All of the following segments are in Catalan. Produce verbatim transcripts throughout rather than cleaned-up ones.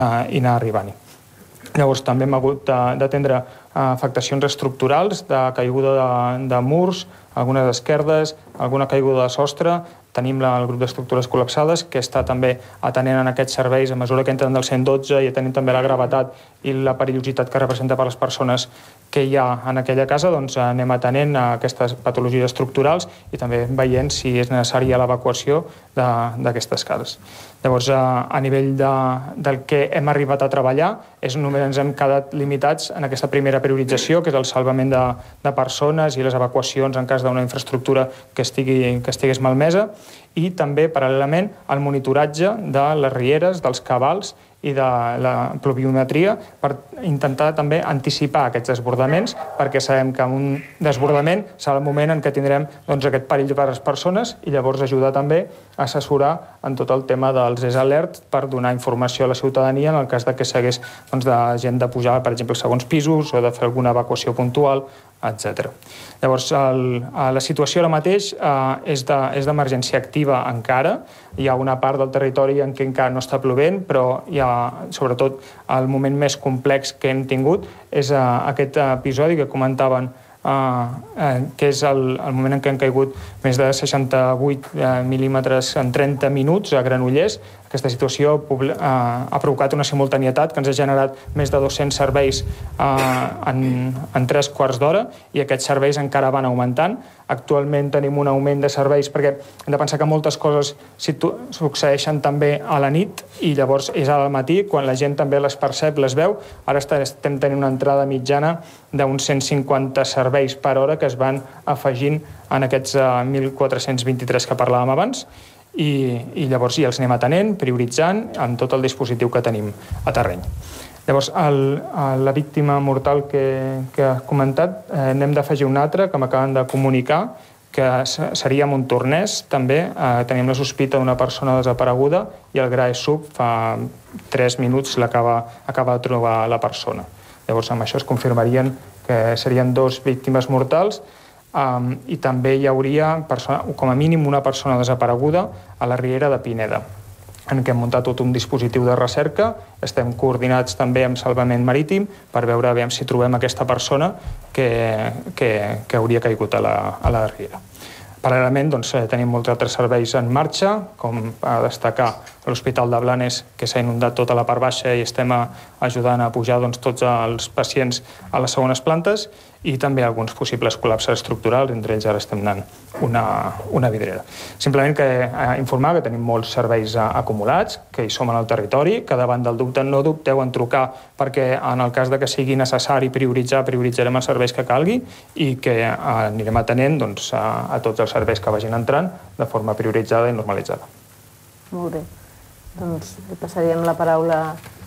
i anar arribant-hi. Llavors també hem hagut d'atendre afectacions estructurals, de caiguda de, de murs, algunes esquerdes, alguna caiguda de sostre. Tenim el grup d'estructures col·lapsades que està també atenent en aquests serveis a mesura que entren del cent dotze i atenent també la gravetat i la perillositat que representa per les persones que hi ha en aquella casa, doncs anem atenent a aquestes patologies estructurals i també veient si és necessària l'evacuació d'aquestes cases. Llavors, a nivell de, del que hem arribat a treballar, és només ens hem quedat limitats en aquesta primera priorització, que és el salvament de, de persones i les evacuacions en cas d'una infraestructura que, estigui, que estigués malmesa, i també, paral·lelament, el monitoratge de les rieres, dels cabals i de la pluviometria per intentar també anticipar aquests desbordaments, perquè sabem que en un desbordament serà el moment en què tindrem doncs, aquest perill per a les persones i llavors ajudar també a assessorar en tot el tema dels E S Alert per donar informació a la ciutadania en el cas de que s'hagués doncs, de gent de pujar, per exemple, als segons pisos o de fer alguna evacuació puntual, etcètera. Llavors, el, la situació ara mateix eh, és d'emergència activa encara. Hi ha una part del territori en què encara no està plovent, però hi ha, sobretot, el moment més complex que hem tingut és eh, aquest episodi que comentaven, eh, eh, que és el, el moment en què han caigut més de seixanta-vuit eh, mil·límetres en trenta minuts a Granollers. Aquesta situació eh, ha provocat una simultanietat que ens ha generat més de dos-cents serveis eh, en, en tres quarts d'hora i aquests serveis encara van augmentant. Actualment tenim un augment de serveis perquè hem de pensar que moltes coses succeeixen també a la nit i llavors és al matí quan la gent també les percep, les veu. Ara estem tenint una entrada mitjana d'uns cent cinquanta serveis per hora que es van afegint en aquests eh, mil quatre-cents vint-i-tres que parlàvem abans. I, i llavors ja els anem atenent, prioritzant amb tot el dispositiu que tenim a terreny. Llavors, el, la víctima mortal que, que has comentat, eh, n'hem d'afegir una altra que m'acaben de comunicar, que seria Montornès, també. Eh, tenim la sospita d'una persona desapareguda i el G R A E Sub fa tres minuts l'acaba acaba de trobar la persona. Llavors, amb això es confirmarien que serien dos víctimes mortals. Um, i també hi hauria, persona, com a mínim, una persona desapareguda a la Riera de Pineda, en què hem muntat tot un dispositiu de recerca. Estem coordinats també amb Salvament Marítim per veure aviam si trobem aquesta persona que, que, que hauria caigut a la, a la Riera. Paral·lelament, doncs, tenim molts altres serveis en marxa, com a destacar l'Hospital de Blanes, que s'ha inundat tota la part baixa i estem ajudant a pujar doncs, tots els pacients a les segones plantes, i també alguns possibles col·lapses estructurals, entre ells ara estem anant una, una vidrera. Simplement que eh, informar que tenim molts serveis eh, acumulats, que hi som en el territori, que davant del dubte no dubteu en trucar, perquè en el cas de que sigui necessari prioritzar, prioritzarem els serveis que calgui i que eh, anirem atenent doncs, a, a tots els serveis que vagin entrant de forma prioritzada i normalitzada. Molt bé. Doncs li passaríem la paraula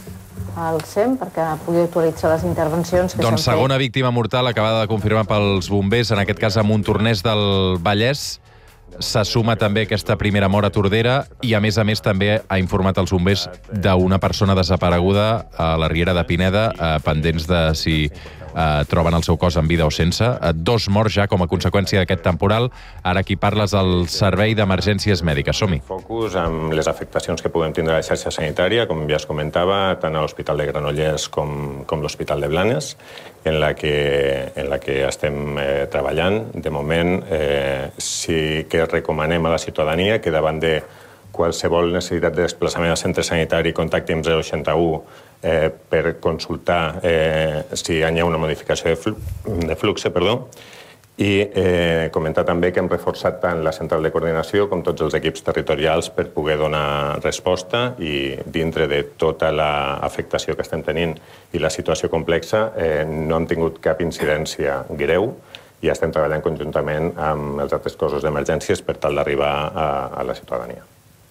al S E M perquè pugui actualitzar les intervencions que s'han fet. Doncs segona víctima mortal acabada de confirmar pels bombers, en aquest cas a Montornès del Vallès. Se suma també aquesta primera mort a Tordera i, a més a més, també ha informat els bombers d'una persona desapareguda a la Riera de Pineda, eh, pendents de si eh, troben el seu cos en vida o sense. Eh, dos morts ja com a conseqüència d'aquest temporal. Ara aquí parles del Servei d'Emergències Mèdiques. Som-hi. Focus amb les afectacions que puguem tindre a la xarxa sanitària, com ja es comentava, tant a l'Hospital de Granollers com, com l'Hospital de Blanes, en la que, en la que estem eh, treballant. De moment, eh, sí que recomanem a la ciutadania que davant de qualsevol necessitat de desplaçament al centre sanitari contacti amb zero seixanta u eh, per consultar eh, si hi ha una modificació de, flu de flux, perdó. I eh, comentar també que hem reforçat tant la central de coordinació com tots els equips territorials per poder donar resposta i dintre de tota l'afectació que estem tenint i la situació complexa eh, no hem tingut cap incidència greu i estem treballant conjuntament amb els altres cossos d'emergències per tal d'arribar a, a la ciutadania.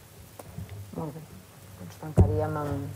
Molt bé. Doncs tancaríem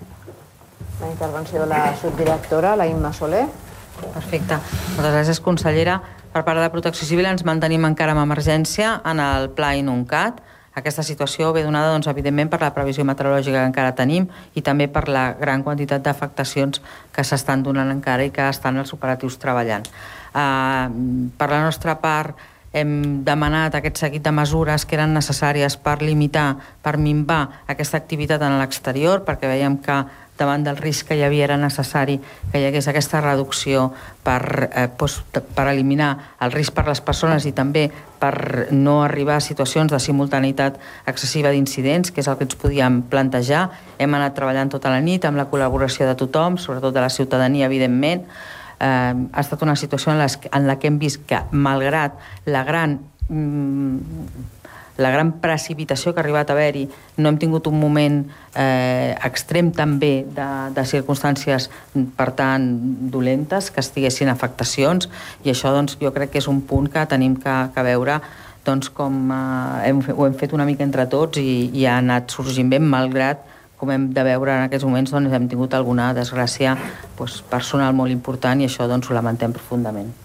amb la intervenció de la subdirectora, la Imma Soler. Perfecte. Moltes gràcies, consellera. Per part de Protecció Civil ens mantenim encara amb emergència en el Pla Inuncat. Aquesta situació ve donada, doncs, evidentment, per la previsió meteorològica que encara tenim i també per la gran quantitat d'afectacions que s'estan donant encara i que estan els operatius treballant. Uh, per la nostra part, hem demanat aquest seguit de mesures que eren necessàries per limitar, per minvar aquesta activitat en l'exterior, perquè veiem que davant del risc que hi havia era necessari que hi hagués aquesta reducció per, eh, doncs, per eliminar el risc per les persones i també per no arribar a situacions de simultaneïtat excessiva d'incidents, que és el que ens podíem plantejar. Hem anat treballant tota la nit amb la col·laboració de tothom, sobretot de la ciutadania, evidentment. Eh, ha estat una situació en, les, en la que hem vist que, malgrat la gran... Mm, la gran precipitació que ha arribat a haver-hi, no hem tingut un moment eh, extrem també de, de circumstàncies, per tant, dolentes, que estiguessin afectacions, i això doncs, jo crec que és un punt que tenim que, que veure doncs, com eh, hem, ho hem fet una mica entre tots i, i ha anat sorgint bé, malgrat, com hem de veure en aquests moments, doncs, hem tingut alguna desgràcia doncs, personal molt important i això doncs, ho lamentem profundament.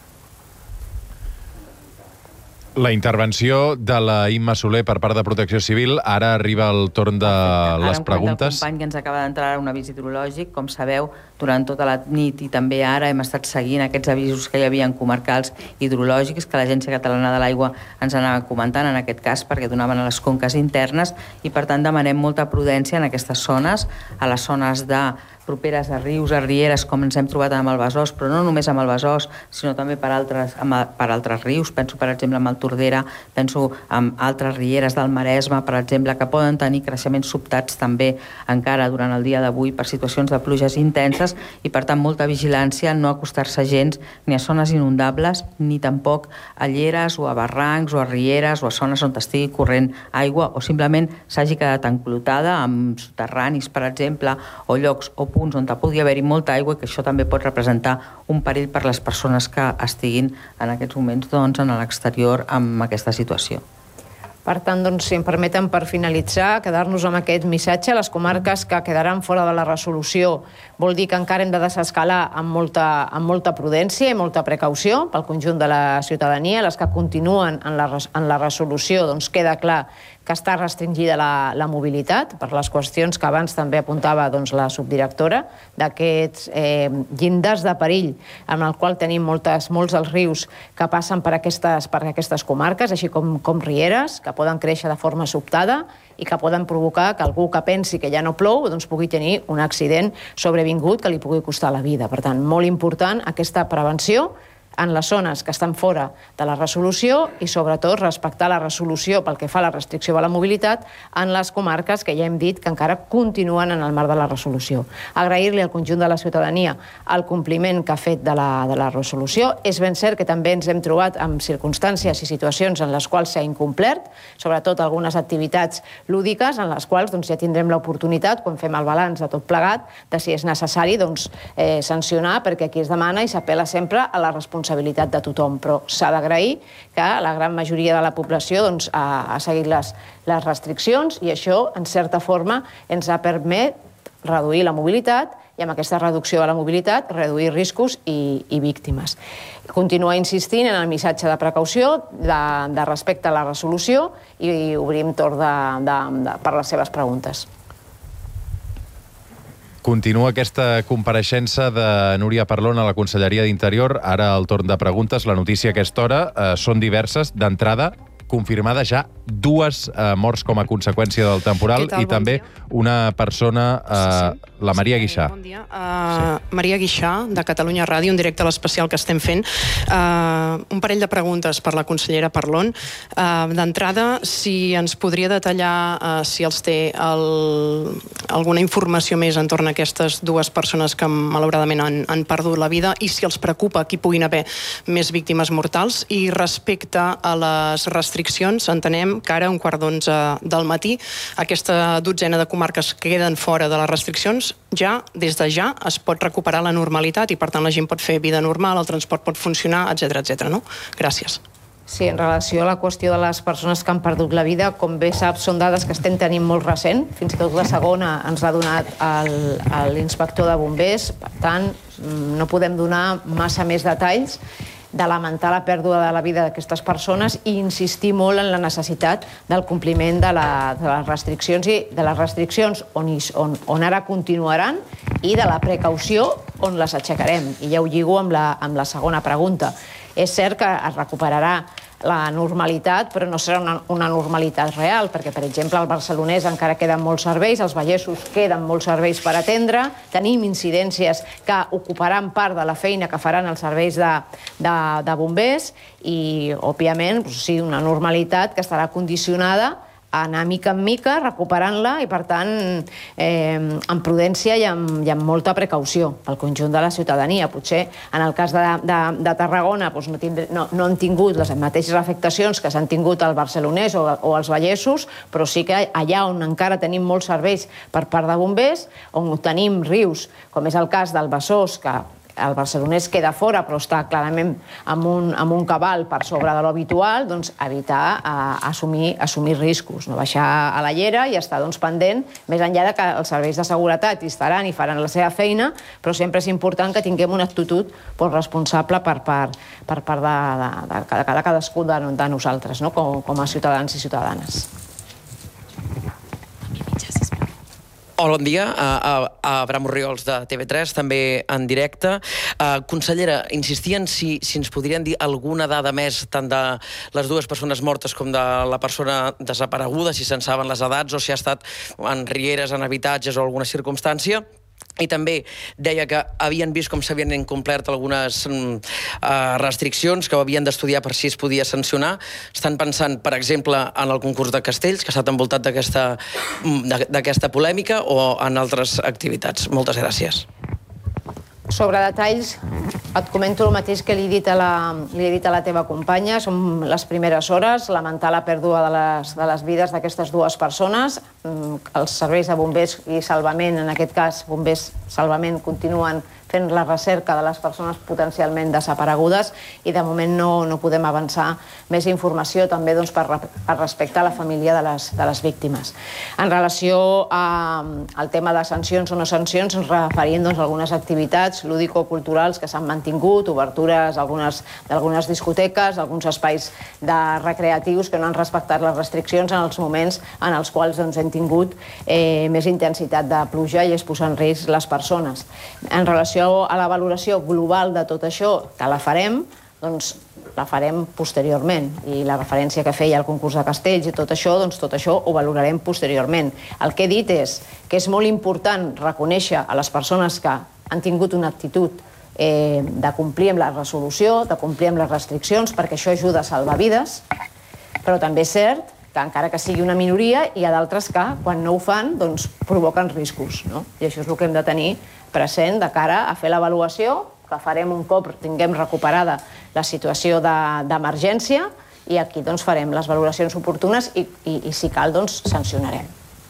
La intervenció de la Imma Soler per part de Protecció Civil. Ara arriba el torn de les preguntes. Ara em comenta el company que ens acaba d'entrar a un avís hidrològic. Com sabeu, durant tota la nit i també ara hem estat seguint aquests avisos que hi havia en comarcals hidrològics que l'Agència Catalana de l'Aigua ens anava comentant, en aquest cas perquè donaven a les conques internes, i per tant demanem molta prudència en aquestes zones, a les zones de properes a rius, a rieres, com ens hem trobat amb el Besòs, però no només amb el Besòs, sinó també per altres, amb, per altres rius. Penso, per exemple, amb el Tordera, penso en altres rieres del Maresme, per exemple, que poden tenir creixements sobtats també encara durant el dia d'avui per situacions de pluges intenses i, per tant, molta vigilància, no acostar-se gens ni a zones inundables, ni tampoc a lleres o a barrancs o a rieres o a zones on estigui corrent aigua o simplement s'hagi quedat enclotada amb soterranis, per exemple, o llocs o punts on pugui haver-hi molta aigua, i que això també pot representar un perill per les persones que estiguin en aquests moments doncs, en l'exterior amb aquesta situació. Per tant, doncs, si em permeten, per finalitzar, quedar-nos amb aquest missatge. Les comarques que quedaran fora de la resolució vol dir que encara hem de desescalar amb molta, amb molta prudència i molta precaució pel conjunt de la ciutadania. Les que continuen en la, en la resolució, doncs queda clar que està restringida la, la mobilitat per les qüestions que abans també apuntava doncs, la subdirectora, d'aquests eh, llindars de perill en el qual tenim moltes, molts dels rius que passen per aquestes, per aquestes comarques, així com, com rieres, que poden créixer de forma sobtada i que poden provocar que algú que pensi que ja no plou doncs pugui tenir un accident sobrevingut que li pugui costar la vida. Per tant, molt important aquesta prevenció en les zones que estan fora de la resolució i, sobretot, respectar la resolució pel que fa a la restricció de la mobilitat en les comarques que ja hem dit que encara continuen en el marc de la resolució. Agrair-li al conjunt de la ciutadania el compliment que ha fet de la, de la resolució. És ben cert que també ens hem trobat amb circumstàncies i situacions en les quals s'ha incomplert, sobretot algunes activitats lúdiques en les quals doncs, ja tindrem l'oportunitat, quan fem el balanç de tot plegat, de si és necessari doncs, eh, sancionar, perquè aquí es demana i s'apel·la sempre a la responsabilitat de tothom, però s'ha d'agrair que la gran majoria de la població doncs, ha, ha seguit les, les restriccions i això, en certa forma, ens ha permès reduir la mobilitat i amb aquesta reducció de la mobilitat reduir riscos i, i víctimes. Continuar insistint en el missatge de precaució, de, de respecte a la resolució i obrim torn de, de, de, per les seves preguntes. Continua aquesta compareixença de Núria Parlon a la Conselleria d'Interior. Ara el torn de preguntes. La notícia a aquesta hora eh, són diverses. D'entrada, confirmada ja dues eh, morts com a conseqüència del temporal i bon també dia. Una persona, eh, sí, sí. la Maria Guixà. Bon dia. Uh, sí. Maria Guixà, de Catalunya Ràdio, un directe a l'especial que estem fent. Uh, un parell de preguntes per la consellera Parlon. Uh, D'entrada, si ens podria detallar uh, si els té el, alguna informació més entorn a aquestes dues persones que malauradament han, han perdut la vida i si els preocupa que hi puguin haver més víctimes mortals. I respecte a les restriccions, entenem que ara, un quart d'onze del matí, aquesta dotzena de comarques que queden fora de les restriccions, ja, des de ja, es pot recuperar la normalitat i, per tant, la gent pot fer vida normal, el transport pot funcionar, etcètera, etcètera, no? Gràcies. Sí, en relació a la qüestió de les persones que han perdut la vida, com bé saps, són dades que estem tenint molt recent, fins i tot la segona ens l'ha donat l'inspector de bombers, per tant, no podem donar massa més detalls de lamentar la pèrdua de la vida d'aquestes persones i insistir molt en la necessitat del compliment de, la, de les restriccions i de les restriccions on, on, on ara continuaran i de la precaució on les aixecarem. I ja ho lligo amb la, amb la segona pregunta. És cert que es recuperarà la normalitat, però no serà una, una normalitat real, perquè, per exemple, al Barcelonès encara queden molts serveis, als Vallesos queden molts serveis per atendre, tenim incidències que ocuparan part de la feina que faran els serveis de, de, de bombers i, òbviament, doncs, sí, una normalitat que estarà condicionada a anar mica en mica, recuperant-la i, per tant, eh, amb prudència i amb, i amb molta precaució pel conjunt de la ciutadania. Potser, en el cas de, de, de Tarragona, doncs no, tindre, no, no han tingut les mateixes afectacions que s'han tingut al Barcelonès o, o als Vallesos, però sí que allà on encara tenim molts serveis per part de bombers, on tenim rius, com és el cas del Besòs, que el Barcelonès queda fora, però està clarament amb un, amb un cabal per sobre de l'habitual, doncs evitar uh, assumir, assumir riscos, no baixar a la llera i estar doncs, pendent, més enllà de que els serveis de seguretat hi estaran i faran la seva feina, però sempre és important que tinguem una actitud doncs, responsable per part, per part de, de, de, de, de cadascú de, de nosaltres, no? com, com a ciutadans i ciutadanes. Hola, bon dia. A, a Abraham Orriols de T V tres, també en directe. Uh, consellera, insistien si, si ens podrien dir alguna dada més tant de les dues persones mortes com de la persona desapareguda, si se'n saben les edats o si ha estat en rieres, en habitatges o alguna circumstància. I també deia que havien vist com s'havien incomplert algunes uh, restriccions que ho havien d'estudiar per si es podia sancionar. Estan pensant, per exemple, en el concurs de castells, que ha estat envoltat d'aquesta polèmica, o en altres activitats. Moltes gràcies. Sobre detalls, et comento el mateix que li he dit a la, li he dit a la teva companya. Som les primeres hores, lamentar la pèrdua de les, de les vides d'aquestes dues persones. Els serveis de bombers i salvament, en aquest cas, bombers salvament, continuen fent la recerca de les persones potencialment desaparegudes i de moment no, no podem avançar més informació també doncs, per, per respectar la família de les, de les víctimes. En relació a, al tema de sancions o no sancions, ens referim doncs, a algunes activitats lúdico-culturals que s'han mantingut, obertures d'algunes discoteques, alguns espais de recreatius que no han respectat les restriccions en els moments en els quals doncs, hem tingut eh, més intensitat de pluja i es posen en risc les persones. En relació a la valoració global de tot això, que la farem, doncs la farem posteriorment. I la referència que feia al concurs de castells i tot això, doncs tot això ho valorarem posteriorment. El que he dit és que és molt important reconèixer a les persones que han tingut una actitud eh, de complir amb la resolució, de complir amb les restriccions, perquè això ajuda a salvar vides, però també és cert que encara que sigui una minoria, hi ha d'altres que, quan no ho fan, doncs provoquen riscos, no? I això és el que hem de tenir present de cara a fer l'avaluació, que farem un cop tinguem recuperada la situació d'emergència i aquí doncs, farem les valoracions oportunes i, i, i si cal, doncs, sancionarem.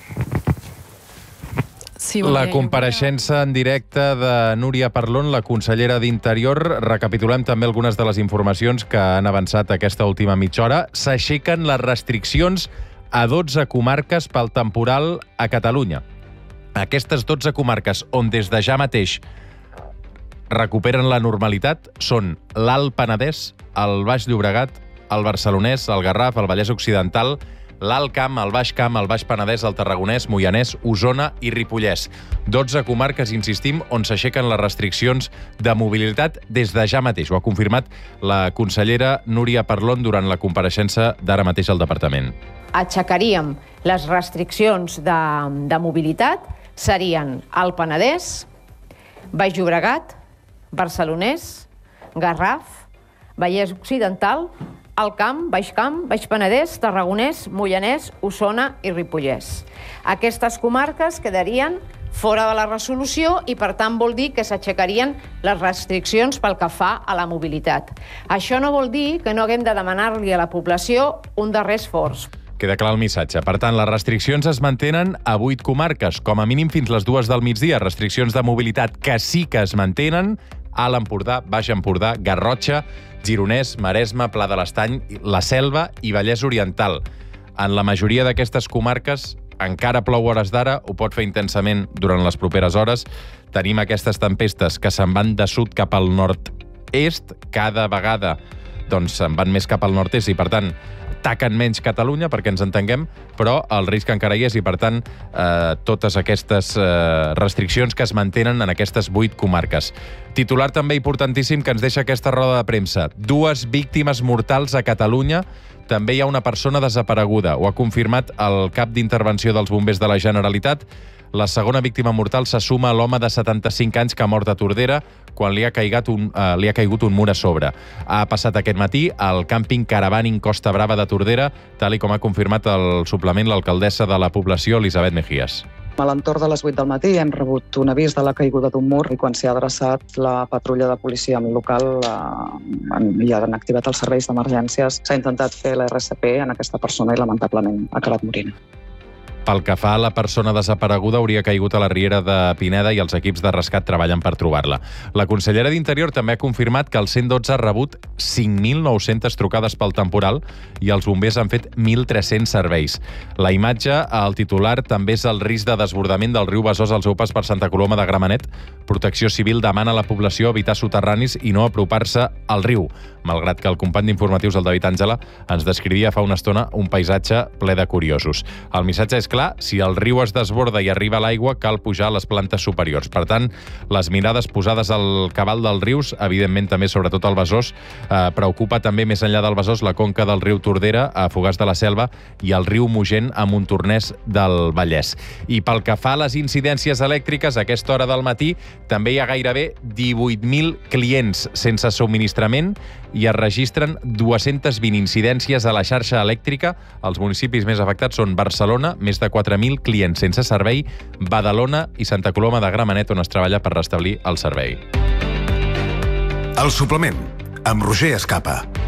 Sí, la compareixença en directe de Núria Parlon, la consellera d'Interior. Recapitulem també algunes de les informacions que han avançat aquesta última mitja hora. S'aixequen les restriccions a dotze comarques pel temporal a Catalunya. Aquestes dotze comarques on des de ja mateix recuperen la normalitat són l'Alt Penedès, el Baix Llobregat, el Barcelonès, el Garraf, el Vallès Occidental, l'Alt Camp, el Baix Camp, el Baix Penedès, el Tarragonès, Moianès, Osona i Ripollès. dotze comarques, insistim, on s'aixequen les restriccions de mobilitat des de ja mateix. Ho ha confirmat la consellera Núria Parlon durant la compareixença d'ara mateix al departament. Aixecaríem les restriccions de, de mobilitat, serien Alt Penedès, Baix Llobregat, Barcelonès, Garraf, Vallès Occidental, Alt Camp, Baix Camp, Baix Penedès, Tarragonès, Moianès, Osona i Ripollès. Aquestes comarques quedarien fora de la resolució i, per tant, vol dir que s'aixecarien les restriccions pel que fa a la mobilitat. Això no vol dir que no haguem de demanar-li a la població un darrer esforç. Queda clar el missatge. Per tant, les restriccions es mantenen a vuit comarques, com a mínim fins les dues del migdia. Restriccions de mobilitat que sí que es mantenen: Alt Empordà, Baix Empordà, Garrotxa, Gironès, Maresme, Pla de l'Estany, la Selva i Vallès Oriental. En la majoria d'aquestes comarques encara plou a hores d'ara, ho pot fer intensament durant les properes hores. Tenim aquestes tempestes que se'n van de sud cap al nord-est, cada vegada doncs se'n van més cap al nord-est i, per tant, taquen menys Catalunya, perquè ens entenguem, però el risc encara hi és i, per tant, eh, totes aquestes eh, restriccions que es mantenen en aquestes vuit comarques. Titular també importantíssim que ens deixa aquesta roda de premsa. Dues víctimes mortals a Catalunya. També hi ha una persona desapareguda. Ho ha confirmat el cap d'intervenció dels bombers de la Generalitat. La segona víctima mortal se suma a l'home de setanta-cinc anys que ha mort a Tordera quan li ha, caigut un, uh, li ha caigut un mur a sobre. Ha passat aquest matí al càmping Caravaning Costa Brava de Tordera, tal i com ha confirmat el suplement l'alcaldessa de la població, Elisabet Mejías. A l'entorn de les vuit del matí hem rebut un avís de la caiguda d'un mur i quan s'hi ha adreçat la patrulla de policia local eh, i han activat els serveis d'emergències. S'ha intentat fer l'R C P en aquesta persona i lamentablement ha acabat morint. Pel que fa a la persona desapareguda, hauria caigut a la riera de Pineda i els equips de rescat treballen per trobar-la. La consellera d'Interior també ha confirmat que el cent dotze ha rebut cinc mil nou-centes trucades pel temporal i els bombers han fet mil tres-cents serveis. La imatge, al titular, també és el risc de desbordament del riu Besòs al seu pas per Santa Coloma de Gramenet. Protecció Civil demana a la població evitar soterranis i no apropar-se al riu, malgrat que el company d'informatius, el David Àngela, ens descrivia fa una estona un paisatge ple de curiosos. El missatge és clar, si el riu es desborda i arriba a l'aigua, cal pujar a les plantes superiors. Per tant, les mirades posades al cabal dels rius, evidentment també sobretot al Besòs, eh, preocupa també més enllà del Besòs la conca del riu Tordera, a Fogars de la Selva, i el riu Mogent a Montornès del Vallès. I pel que fa a les incidències elèctriques, a aquesta hora del matí també hi ha gairebé divuit mil clients sense subministrament i es registren dues-centes vint incidències a la xarxa elèctrica. Els municipis més afectats són Barcelona, més de quatre mil clients sense servei, Badalona i Santa Coloma de Gramenet, on es treballa per restablir el servei. El suplement, amb Roger Escapa.